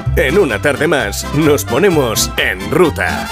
En una tarde más nos ponemos en ruta.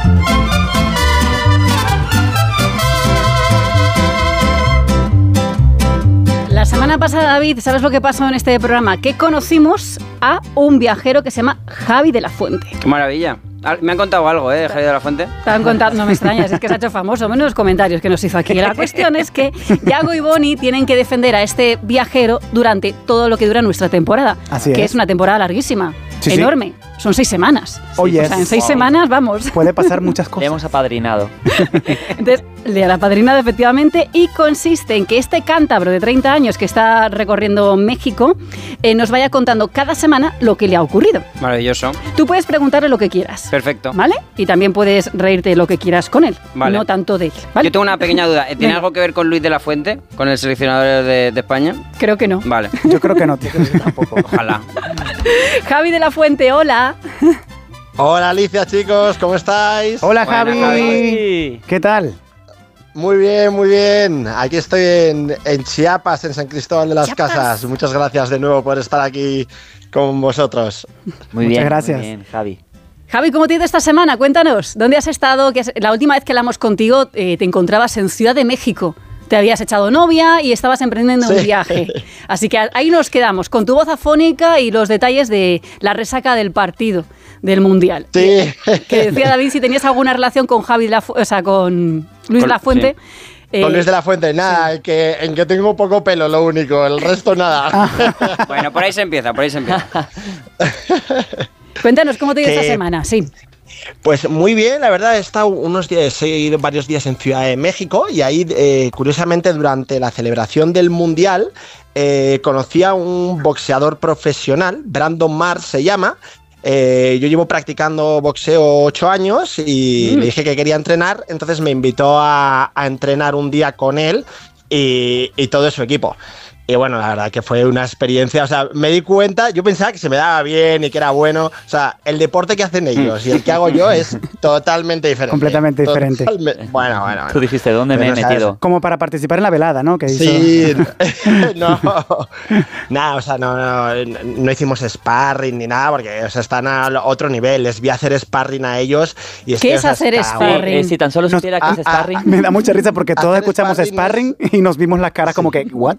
La semana pasada, David, ¿sabes lo que pasó en este programa? Que conocimos a un viajero que se llama Javi de la Fuente. ¡Qué maravilla! Me han contado algo, de Javi de la Fuente. Te han contado, no me extrañas, es que se ha hecho famoso, menos los comentarios que nos hizo aquí. La cuestión es que Yago y Boni tienen que defender a este viajero durante todo lo que dura nuestra temporada. Así que es una temporada larguísima, sí, enorme. Son 6 semanas. Oye, o sea, en 6 semanas, vamos. Puede pasar muchas cosas. Le hemos apadrinado. Entonces, le han apadrinado efectivamente y consiste en que este cántabro de 30 años que está recorriendo México nos vaya contando cada semana lo que le ha ocurrido. Maravilloso. Tú puedes preguntarle lo que quieras. Perfecto. ¿Vale? Y también puedes reírte lo que quieras con él. Vale. No tanto de él. ¿Vale? Yo tengo una pequeña duda. ¿Tiene algo que ver con Luis de la Fuente? ¿Con el seleccionador de España? Creo que no. Vale. Yo creo que no, tío. Tampoco. Ojalá. Javi de la Fuente, hola. Hola Alicia, chicos, ¿cómo estáis? Hola, Buena, Javi. ¿Qué tal? Muy bien, muy bien. Aquí estoy en Chiapas, en San Cristóbal de las Casas. Muchas gracias de nuevo por estar aquí con vosotros. Muy Muchas bien, gracias. Muy bien, Javi. Javi, ¿cómo te ha ido esta semana? Cuéntanos, ¿dónde has estado? La última vez que hablamos contigo te encontrabas en Ciudad de México. Te habías echado novia y estababas emprendiendo un viaje. Así que ahí nos quedamos, con tu voz afónica y los detalles de la resaca del partido del Mundial. Sí. Que decía David si tenías alguna relación con Javi, con Luis de la Fuente. Sí. Con Luis de la Fuente, nada, en que tengo poco pelo, lo único, el resto nada. Bueno, por ahí se empieza, Cuéntanos, ¿cómo te ha ido esta semana? Sí. Pues muy bien, la verdad, he estado he ido varios días en Ciudad de México y ahí, curiosamente, durante la celebración del Mundial, conocí a un boxeador profesional, Brandon Mars se llama. Yo llevo practicando boxeo 8 años y le dije que quería entrenar, entonces me invitó a entrenar un día con él y todo su equipo. Y bueno, la verdad que fue una experiencia, o sea, me di cuenta, yo pensaba que se me daba bien y que era bueno, o sea, el deporte que hacen ellos y el que hago yo es totalmente diferente. Completamente diferente. Bueno. Tú dijiste, ¿dónde me he metido? Como para participar en la velada, ¿no? Que sí, no, nada, o sea, no hicimos sparring ni nada, porque o sea, están a otro nivel, les vi hacer sparring a ellos. Y ¿Qué es hacer sparring? Si tan solo supiera que es sparring. Me da mucha risa porque todos escuchamos sparring y nos vimos las caras como que, ¿what?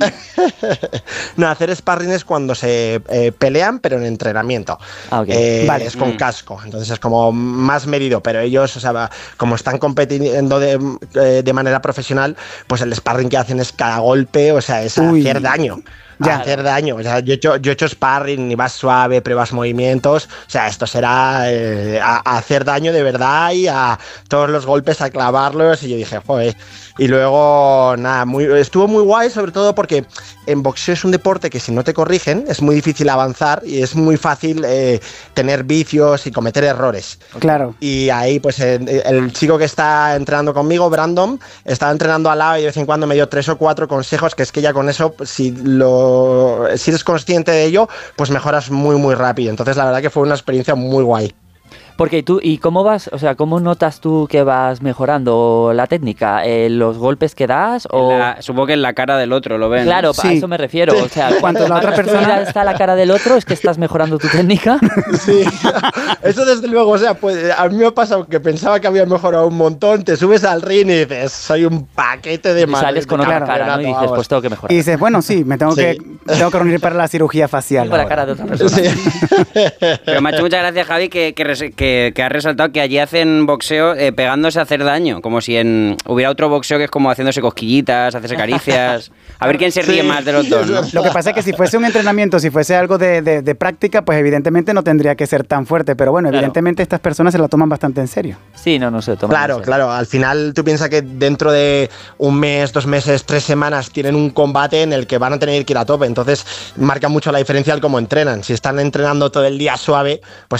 No, hacer sparring es cuando se pelean, pero en entrenamiento. Okay. Vale. Es con casco, entonces es como más medido, pero ellos, o sea, como están compitiendo de manera profesional, pues el sparring que hacen es cada golpe, o sea, es hacer daño. Hacer daño, o sea, yo he hecho sparring, y vas suave, pruebas movimientos, o sea, esto será a hacer daño de verdad y a todos los golpes a clavarlos, y yo dije, joder. Y luego, nada, estuvo muy guay, sobre todo porque en boxeo es un deporte que si no te corrigen es muy difícil avanzar y es muy fácil tener vicios y cometer errores. Claro. Y ahí, pues, el chico que está entrenando conmigo, Brandon, estaba entrenando al lado y de vez en cuando me dio 3 o 4 consejos que es que ya con eso, si eres consciente de ello, pues mejoras muy, muy rápido. Entonces, la verdad que fue una experiencia muy guay. Porque tú, ¿y cómo vas? O sea, ¿cómo notas tú que vas mejorando la técnica? ¿Los golpes que das? Supongo que en la cara del otro lo ven. Claro, sí. A eso me refiero. O sea, cuando la otra persona está la cara del otro, ¿es que estás mejorando tu técnica? Sí, eso desde luego, o sea, pues a mí me ha pasado que pensaba que había mejorado un montón, te subes al ring y dices, soy un paquete de madre. Y sales con otra cara, ¿no? Y dices, pues tengo que mejorar. Y dices, bueno, sí, tengo que reunir para la cirugía facial. Con la cara de otra persona. Sí. Pero me ha hecho muchas gracias, Javi, que has resaltado que allí hacen boxeo pegándose a hacer daño, como si hubiera otro boxeo que es como haciéndose cosquillitas, hacerse caricias. A ver quién se ríe más de los dos, ¿no? Lo que pasa es que si fuese un entrenamiento, si fuese algo de práctica, pues evidentemente no tendría que ser tan fuerte, pero bueno, evidentemente estas personas se lo toman bastante en serio. Sí, no se lo toman en serio. Claro, al final tú piensas que dentro de un mes, 2 meses, 3 semanas tienen un combate en el que van a tener que ir a tope, entonces marca mucho la diferencia el cómo entrenan. Si están entrenando todo el día suave, pues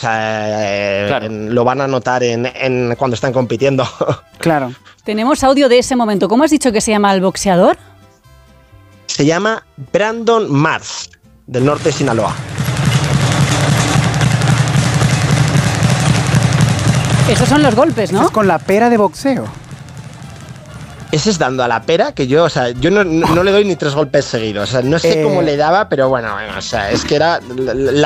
lo van a notar en cuando están compitiendo. Claro. Tenemos audio de ese momento. ¿Cómo has dicho que se llama el boxeador? Se llama Brandon Mars, del norte de Sinaloa. Esos son los golpes, ¿no? Es con la pera de boxeo. Ese es dando a la pera, que yo, o sea, yo no le doy ni 3 golpes seguidos. O sea, no sé cómo le daba, pero bueno, o sea, es que era